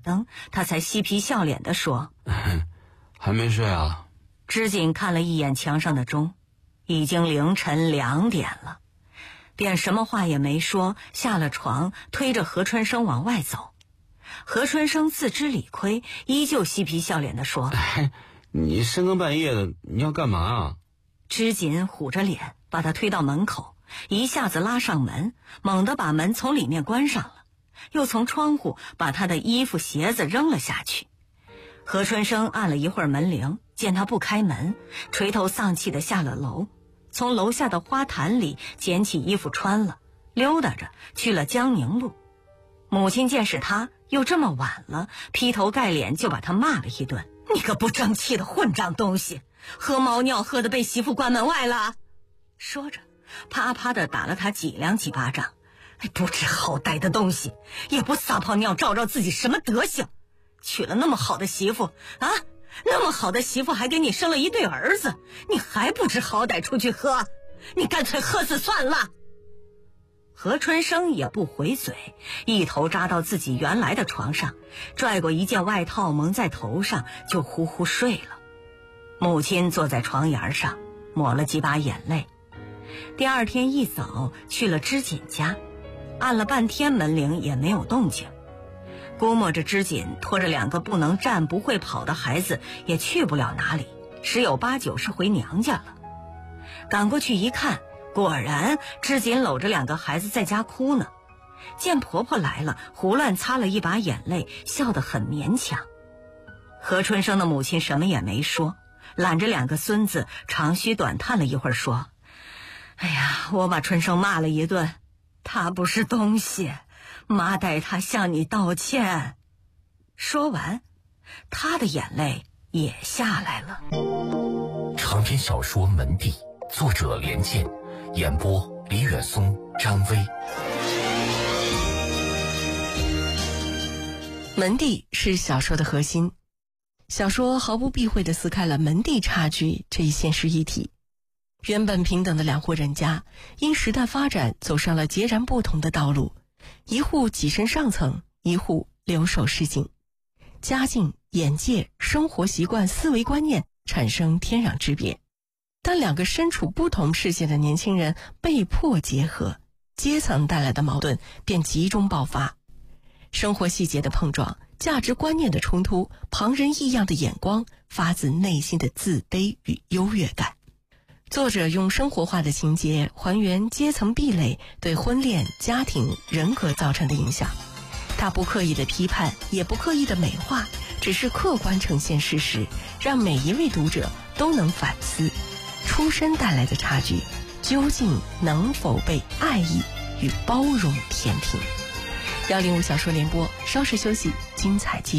灯，他才嬉皮笑脸地说： 还没睡啊？ 织锦看了一眼墙上的钟，已经凌晨2点了，便什么话也没说，下了床，推着何春生往外走。何春生自知理亏，依旧嬉皮笑脸地说： 你深更半夜的，你要干嘛啊？ 织锦虎着脸把他推到门口，一下子拉上门，猛地把门从里面关上了，又从窗户把他的衣服鞋子扔了下去。何春生按了一会儿门铃，见他不开门，垂头丧气地下了楼，从楼下的花坛里捡起衣服穿了，溜达着去了江宁路。母亲见是他又这么晚了，劈头盖脸就把他骂了一顿：你个不争气的混账东西，喝猫尿喝得被媳妇关门外了。说着啪啪地打了他几巴掌。不知好歹的东西，也不撒泡尿照照自己什么德行，娶了那么好的媳妇啊，那么好的媳妇还给你生了一对儿子，你还不知好歹出去喝，你干脆喝死算了。何春生也不回嘴，一头扎到自己原来的床上，拽过一件外套蒙在头上，就呼呼睡了。母亲坐在床沿上抹了几把眼泪。第二天一早去了织锦家，按了半天门铃也没有动静，估摸着织锦拖着2个不能站不会跑的孩子也去不了哪里，10有8九是回娘家了。赶过去一看，果然织锦搂着2个孩子在家哭呢。见婆婆来了，胡乱擦了一把眼泪，笑得很勉强。何春生的母亲什么也没说，揽着2个孙子长吁短叹了一会儿，说：哎呀，我把春生骂了一顿，他不是东西，妈代他向你道歉。说完，他的眼泪也下来了。 长篇小说《门第》，作者连剑，演播李远松、张薇。 门第是小说的核心，小说毫不避讳地撕开了门第差距这一现实议题。原本平等的2户人家，因时代发展走上了截然不同的道路，一户跻身上层，一户留守市井，家境、眼界、生活习惯、思维观念产生天壤之别。当2个身处不同世界的年轻人被迫结合，阶层带来的矛盾便集中爆发。生活细节的碰撞，价值观念的冲突，旁人异样的眼光，发自内心的自卑与优越感。作者用生活化的情节还原阶层壁垒对婚恋、家庭、人格造成的影响。他不刻意的批判，也不刻意的美化，只是客观呈现事实，让每一位读者都能反思，出身带来的差距究竟能否被爱意与包容填平。105小说联播，稍事休息，精彩继续。